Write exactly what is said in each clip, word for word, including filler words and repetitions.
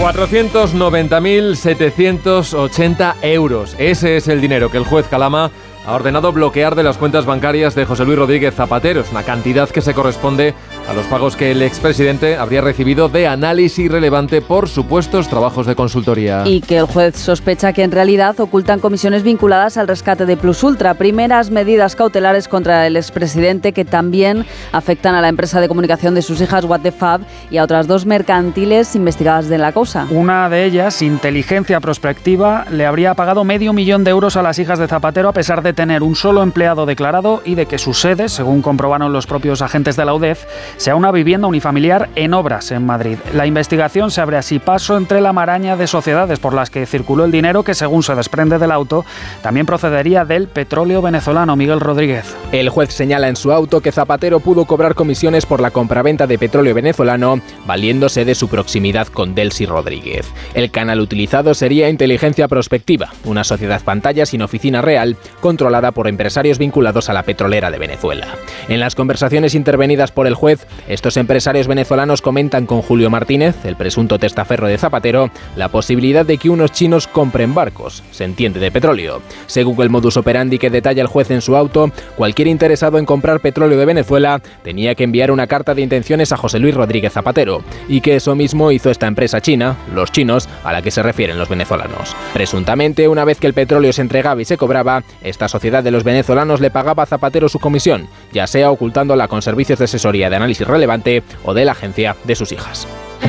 cuatrocientos noventa mil setecientos ochenta euros. Ese es el dinero que el juez Calama ha ordenado bloquear de las cuentas bancarias de José Luis Rodríguez Zapatero. Es una cantidad que se corresponde a los pagos que el expresidente habría recibido de análisis relevante por supuestos trabajos de consultoría. Y que el juez sospecha que en realidad ocultan comisiones vinculadas al rescate de Plus Ultra. Primeras medidas cautelares contra el expresidente que también afectan a la empresa de comunicación de sus hijas What the Fab y a otras dos mercantiles investigadas de la causa. Una de ellas, Inteligencia Prospectiva, le habría pagado medio millón de euros a las hijas de Zapatero a pesar de tener un solo empleado declarado y de que su sede, según comprobaron los propios agentes de la U D E F, sea una vivienda unifamiliar en obras en Madrid. La investigación se abre así paso entre la maraña de sociedades por las que circuló el dinero que, según se desprende del auto, también procedería del petróleo venezolano. Miguel Rodríguez. El juez señala en su auto que Zapatero pudo cobrar comisiones por la compraventa de petróleo venezolano, valiéndose de su proximidad con Delcy Rodríguez. El canal utilizado sería Inteligencia Prospectiva, una sociedad pantalla sin oficina real, controlada por empresarios vinculados a la petrolera de Venezuela. En las conversaciones intervenidas por el juez, estos empresarios venezolanos comentan con Julio Martínez, el presunto testaferro de Zapatero, la posibilidad de que unos chinos compren barcos, se entiende de petróleo. Según el modus operandi que detalla el juez en su auto, cualquier interesado en comprar petróleo de Venezuela tenía que enviar una carta de intenciones a José Luis Rodríguez Zapatero, y que eso mismo hizo esta empresa china, los chinos, a la que se refieren los venezolanos. Presuntamente, una vez que el petróleo se entregaba y se cobraba, esta sociedad de los venezolanos le pagaba a Zapatero su comisión, ya sea ocultándola con servicios de asesoría de análisis relevante o de la agencia de sus hijas.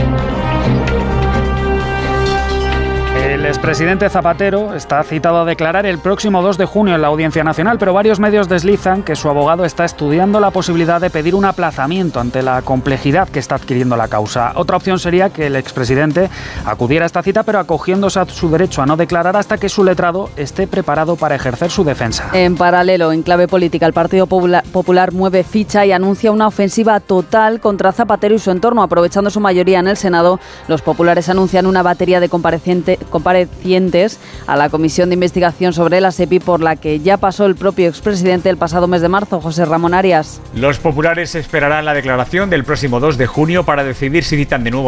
El expresidente Zapatero está citado a declarar el próximo dos de junio en la Audiencia Nacional, pero varios medios deslizan que su abogado está estudiando la posibilidad de pedir un aplazamiento ante la complejidad que está adquiriendo la causa. Otra opción sería que el expresidente acudiera a esta cita, pero acogiéndose a su derecho a no declarar hasta que su letrado esté preparado para ejercer su defensa. En paralelo, en clave política, el Partido Popular, Popular mueve ficha y anuncia una ofensiva total contra Zapatero y su entorno. Aprovechando su mayoría en el Senado, los populares anuncian una batería de comparecientes comparecientes a la Comisión de Investigación sobre la SEPI, por la que ya pasó el propio expresidente el pasado mes de marzo. José Ramón Arias. Los populares esperarán la declaración del próximo dos de junio para decidir si citan de nuevo